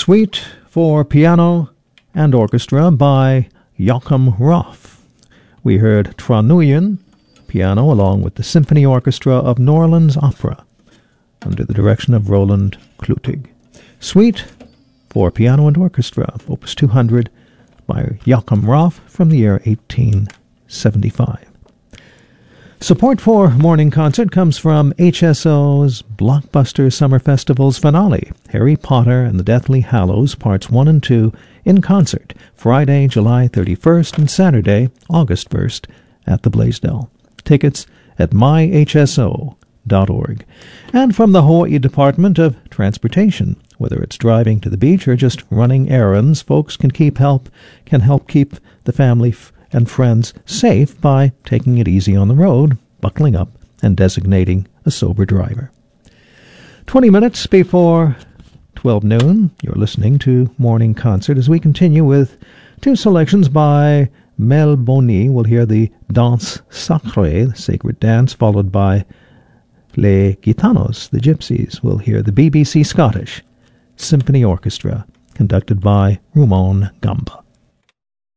Suite for piano and orchestra by Joachim Roth. We heard Tra Nguyen, piano, along with the Symphony Orchestra of New Orleans Opera, under the direction of Roland Klutig. Suite for piano and orchestra, Opus 200, by Joachim Roth, from the year 1875. Support for Morning Concert comes from HSO's Blockbuster Summer Festival's finale, Harry Potter and the Deathly Hallows, Parts 1 and 2, in concert, Friday, July 31st and Saturday, August 1st, at the Blaisdell. Tickets at myhso.org. And from the Hawaii Department of Transportation, whether it's driving to the beach or just running errands, folks can help keep the family and friends safe by taking it easy on the road, buckling up, and designating a sober driver. 20 minutes before 12 noon, you're listening to Morning Concert as we continue with two selections by Mel Boni. We'll hear the Danse Sacrée, the sacred dance, followed by Les Gitanos, the Gypsies. We'll hear the BBC Scottish Symphony Orchestra, conducted by Rumon Gamba.